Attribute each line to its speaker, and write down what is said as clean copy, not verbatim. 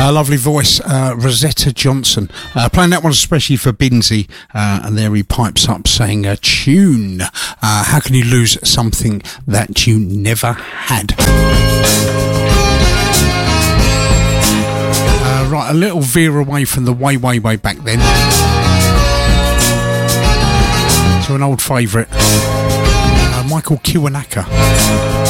Speaker 1: Lovely voice, Rosetta Johnson. Playing that one especially for Binzi, and there he pipes up saying a tune. How can you lose something that you never had? Right, a little veer away from the way back then to an old favourite, Michael Kiwanuka.